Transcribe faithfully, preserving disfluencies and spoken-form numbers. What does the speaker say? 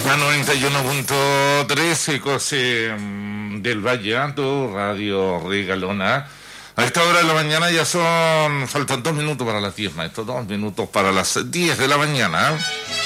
La noventa y uno punto tres, Ecos eh, del Valle Alto, Radio Regalona. A esta hora de la mañana ya son, faltan dos minutos para las diez, maestro, dos minutos para las diez de la mañana.